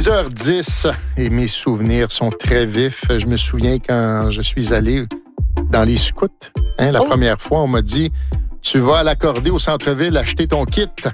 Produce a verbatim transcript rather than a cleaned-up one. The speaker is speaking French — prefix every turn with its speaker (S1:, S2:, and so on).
S1: six heures dix et mes souvenirs sont très vifs. Je me souviens quand je suis allé dans les scouts, hein, la oh. première fois, on m'a dit « Tu vas à l'accordé au centre-ville acheter ton kit. »